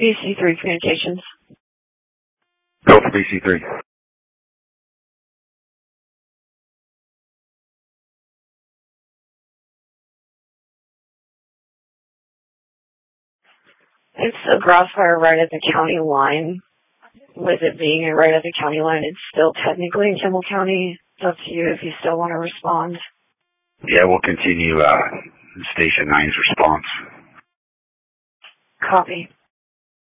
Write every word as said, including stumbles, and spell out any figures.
B C three Communications. Go for B C three. It's a grass fire right at the county line. With it being right at the county line, it's still technically in Kimball County. It's up to you if you still want to respond. Yeah, we'll continue uh, Station nine's response. Copy.